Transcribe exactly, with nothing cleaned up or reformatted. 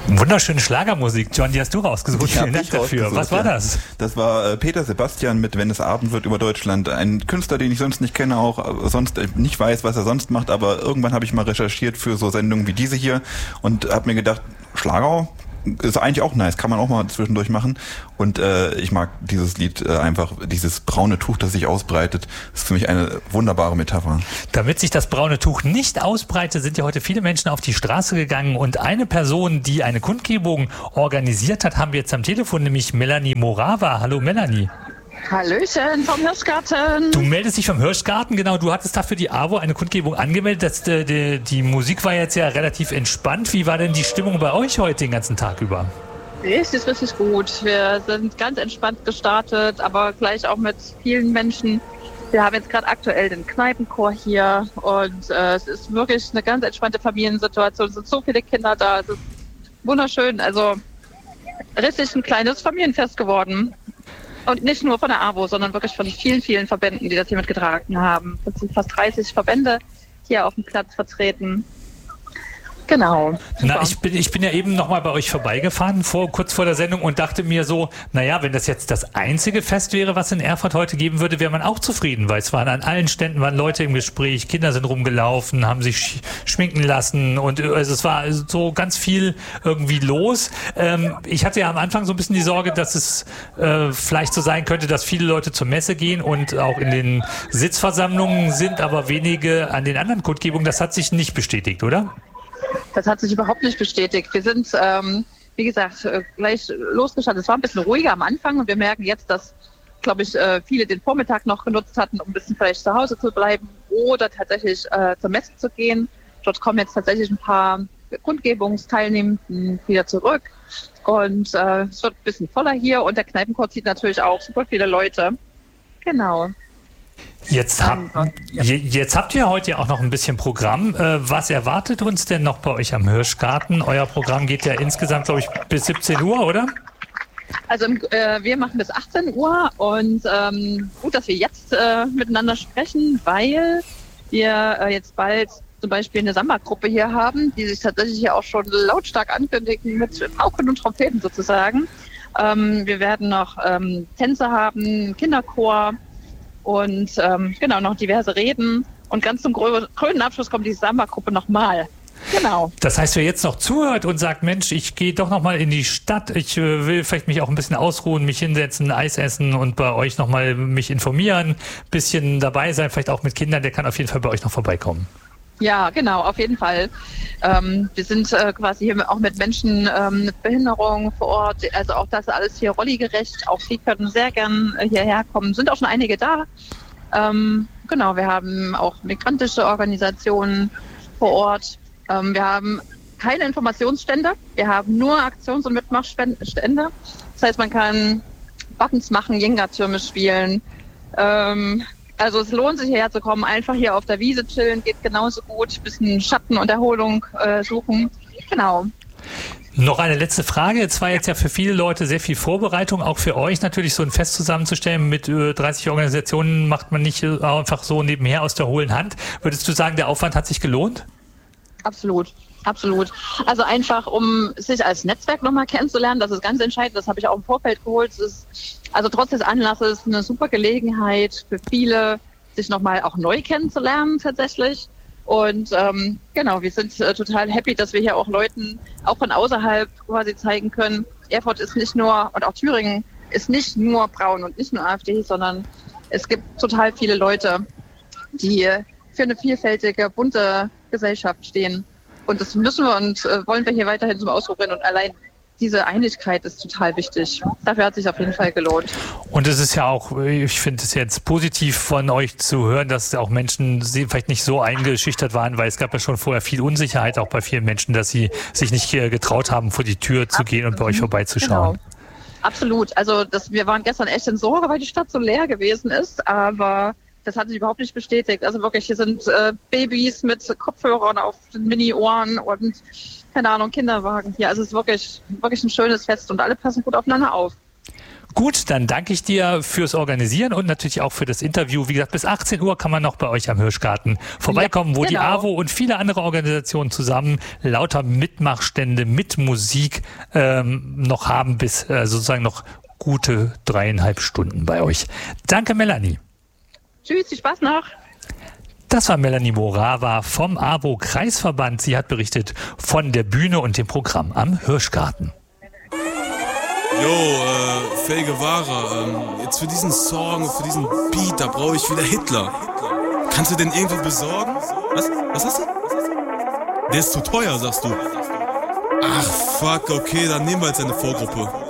Wunderschöne Schlagermusik, John, die hast du rausgesucht. Vielen Dank dafür. Was war das? Das war äh, Peter Sebastian mit Wenn es Abend wird über Deutschland. Ein Künstler, den ich sonst nicht kenne, auch äh, sonst äh, nicht weiß, was er sonst macht, aber irgendwann habe ich mal recherchiert für so Sendungen wie diese hier und habe mir gedacht, Schlager ist eigentlich auch nice, kann man auch mal zwischendurch machen. Und äh, ich mag dieses Lied äh, einfach, dieses braune Tuch, das sich ausbreitet, ist für mich eine wunderbare Metapher. Damit sich das braune Tuch nicht ausbreitet, sind ja heute viele Menschen auf die Straße gegangen und eine Person, die eine Kundgebung organisiert hat, haben wir jetzt am Telefon, nämlich Melanie Morava. Hallo Melanie. Hallöchen vom Hirschgarten. Du meldest dich vom Hirschgarten, genau. Du hattest da für die A W O eine Kundgebung angemeldet. Das, die, die, die Musik war jetzt ja relativ entspannt. Wie war denn die Stimmung bei euch heute den ganzen Tag über? Richtig, richtig gut. Wir sind ganz entspannt gestartet, aber gleich auch mit vielen Menschen. Wir haben jetzt gerade aktuell den Kneipenchor hier und äh, es ist wirklich eine ganz entspannte Familiensituation. Es sind so viele Kinder da. Es ist wunderschön. Also richtig ein kleines Familienfest geworden. Und nicht nur von der A W O, sondern wirklich von vielen, vielen Verbänden, die das hier mitgetragen haben. Es sind fast dreißig Verbände hier auf dem Platz vertreten. Genau. Na, ich bin, ich bin ja eben nochmal bei euch vorbeigefahren, vor, kurz vor der Sendung und dachte mir so, naja, wenn das jetzt das einzige Fest wäre, was in Erfurt heute geben würde, wäre man auch zufrieden, weil es waren an allen Ständen waren Leute im Gespräch, Kinder sind rumgelaufen, haben sich sch- schminken lassen und also es war so ganz viel irgendwie los. Ähm, ich hatte ja am Anfang so ein bisschen die Sorge, dass es äh, vielleicht so sein könnte, dass viele Leute zur Messe gehen und auch in den Sitzversammlungen sind, aber wenige an den anderen Kundgebungen. Das hat sich nicht bestätigt, oder? Das hat sich überhaupt nicht bestätigt. Wir sind, ähm, wie gesagt, gleich losgestartet. Es war ein bisschen ruhiger am Anfang und wir merken jetzt, dass, glaube ich, viele den Vormittag noch genutzt hatten, um ein bisschen vielleicht zu Hause zu bleiben oder tatsächlich äh, zur Messe zu gehen. Dort kommen jetzt tatsächlich ein paar Kundgebungsteilnehmenden wieder zurück und äh, es wird ein bisschen voller hier und der Kneipenchor zieht natürlich auch super viele Leute. Genau. Jetzt, hab, jetzt habt ihr heute ja auch noch ein bisschen Programm. Was erwartet uns denn noch bei euch am Hirschgarten? Euer Programm geht ja insgesamt, glaube ich, bis siebzehn Uhr, oder? Also äh, wir machen bis achtzehn Uhr und ähm, gut, dass wir jetzt äh, miteinander sprechen, weil wir äh, jetzt bald zum Beispiel eine Samba-Gruppe hier haben, die sich tatsächlich hier auch schon lautstark ankündigen mit Pauken und Trompeten sozusagen. Ähm, wir werden noch ähm, Tänze haben, Kinderchor, und ähm, genau, noch diverse Reden. Und ganz zum grünen Abschluss kommt die Samba-Gruppe nochmal. Genau. Das heißt, wer jetzt noch zuhört und sagt, Mensch, ich gehe doch nochmal in die Stadt, ich äh, will vielleicht mich auch ein bisschen ausruhen, mich hinsetzen, Eis essen und bei euch nochmal mich informieren, bisschen dabei sein, vielleicht auch mit Kindern, der kann auf jeden Fall bei euch noch vorbeikommen. Ja, genau, auf jeden Fall. Ähm, wir sind äh, quasi hier auch mit Menschen ähm, mit Behinderung vor Ort, also auch das alles hier rolligerecht. Auch die können sehr gern äh, hierher kommen, sind auch schon einige da. Ähm, genau, wir haben auch migrantische Organisationen vor Ort. Ähm, wir haben keine Informationsstände, wir haben nur Aktions- und Mitmachstände. Das heißt, man kann Buttons machen, Jenga-Türme spielen. Ähm, Also es lohnt sich hierher zu kommen, einfach hier auf der Wiese chillen, geht genauso gut, ein bisschen Schatten und Erholung äh, suchen. Genau. Noch eine letzte Frage. Es war jetzt ja für viele Leute sehr viel Vorbereitung, auch für euch natürlich so ein Fest zusammenzustellen. Mit äh, dreißig Organisationen macht man nicht äh, einfach so nebenher aus der hohlen Hand. Würdest du sagen, der Aufwand hat sich gelohnt? Absolut. Absolut. Also einfach, um sich als Netzwerk nochmal kennenzulernen, das ist ganz entscheidend, das habe ich auch im Vorfeld geholt. Es ist, also trotz des Anlasses eine super Gelegenheit für viele, sich nochmal auch neu kennenzulernen tatsächlich. Und ähm, genau, wir sind äh, total happy, dass wir hier auch Leuten auch von außerhalb quasi zeigen können, Erfurt ist nicht nur, und auch Thüringen ist nicht nur braun und nicht nur AfD, sondern es gibt total viele Leute, die für eine vielfältige, bunte Gesellschaft stehen. Und das müssen wir und äh, wollen wir hier weiterhin zum Ausdruck bringen. Und allein diese Einigkeit ist total wichtig. Dafür hat es sich auf jeden Fall gelohnt. Und es ist ja auch, ich finde es jetzt positiv von euch zu hören, dass auch Menschen vielleicht nicht so eingeschüchtert waren, weil es gab ja schon vorher viel Unsicherheit auch bei vielen Menschen, dass sie sich nicht getraut haben, vor die Tür zu gehen und bei euch vorbeizuschauen. Genau. Absolut. Also das, wir waren gestern echt in Sorge, weil die Stadt so leer gewesen ist, aber das hat sich überhaupt nicht bestätigt. Also wirklich, hier sind äh, Babys mit Kopfhörern auf den Mini-Ohren und, keine Ahnung, Kinderwagen hier. Also es ist wirklich, wirklich ein schönes Fest und alle passen gut aufeinander auf. Gut, dann danke ich dir fürs Organisieren und natürlich auch für das Interview. Wie gesagt, bis achtzehn Uhr kann man noch bei euch am Hirschgarten vorbeikommen, ja, wo genau. die A W O und viele andere Organisationen zusammen lauter Mitmachstände mit Musik ähm, noch haben, bis äh, sozusagen noch gute dreieinhalb Stunden bei euch. Danke, Melanie. Tschüss, viel Spaß noch. Das war Melanie Morawa vom A W O-Kreisverband. Sie hat berichtet von der Bühne und dem Programm am Hirschgarten. Jo, äh, Fe Guevara, ähm, jetzt für diesen Song, für diesen Beat, da brauche ich wieder Hitler. Kannst du den irgendwo besorgen? Was? Was hast du? Der ist zu teuer, sagst du. Ach, fuck, okay, dann nehmen wir jetzt eine Vorgruppe.